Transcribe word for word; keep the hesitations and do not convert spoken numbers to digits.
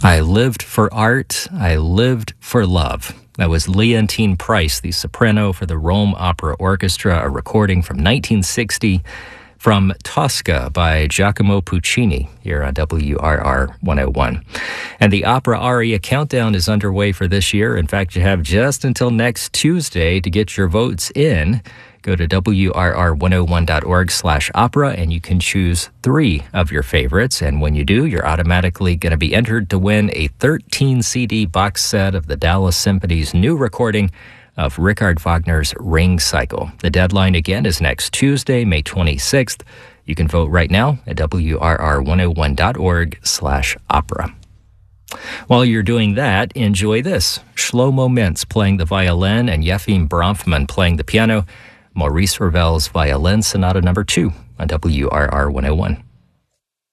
I lived for art. I lived for love. That was Leontine Price, the soprano for the Rome Opera Orchestra, a recording from nineteen sixty from Tosca by Giacomo Puccini here on W R R one oh one. And the Opera Aria Countdown is underway for this year. In fact, you have just until next Tuesday to get your votes in. Go to W R R one oh one dot org slash opera and you can choose three of your favorites. And when you do, you're automatically going to be entered to win a thirteen C D box set of the Dallas Symphony's new recording of Richard Wagner's Ring Cycle. The deadline again is next Tuesday, May twenty-sixth. You can vote right now at W R R one oh one dot org slash opera. While you're doing that, enjoy this. Shlomo Mintz playing the violin and Yefim Bronfman playing the piano. Maurice Ravel's Violin Sonata Number two on W R R one oh one.